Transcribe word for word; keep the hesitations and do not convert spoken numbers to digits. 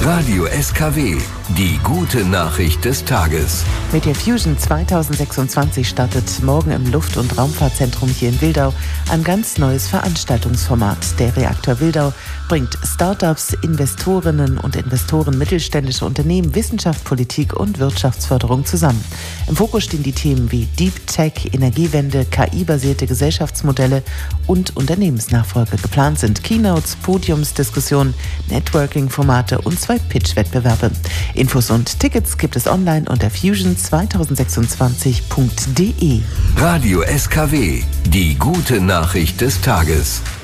Radio S K W, die gute Nachricht des Tages. Meteor Fusion zweitausendsechsundzwanzig startet morgen im Luft- und Raumfahrtzentrum hier in Wildau ein ganz neues Veranstaltungsformat. Der Reaktor Wildau bringt Startups, Investorinnen und Investoren, mittelständische Unternehmen, Wissenschaft, Politik und Wirtschaftsförderung zusammen. Im Fokus stehen die Themen wie Deep Tech, Energiewende, K I-basierte Gesellschaftsmodelle und Unternehmensnachfolge. Geplant sind Keynotes, Podiumsdiskussionen, Networking-Formate und zwei Pitch-Wettbewerbe. Infos und Tickets gibt es online unter fusion zweitausendsechsundzwanzig punkt de. Radio S K W, die gute Nachricht des Tages.